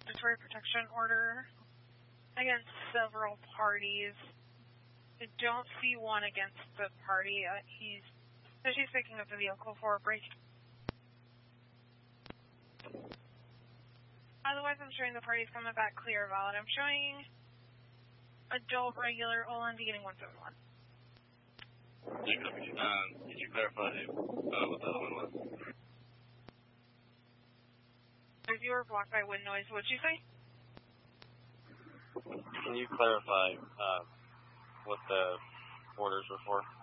mandatory protection order against several parties. I don't see one against the party. She's picking up the vehicle for a break. Otherwise, I'm showing the parties coming back clear valid. I'm showing adult regular OLND getting 171. Could you clarify what the other one was? If you were blocked by wind noise, what'd you say? Can you clarify what the orders were for?